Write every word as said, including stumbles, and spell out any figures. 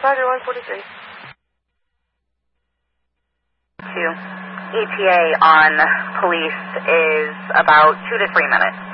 Roger, one forty-three. Two. E T A on police is about two to three minutes.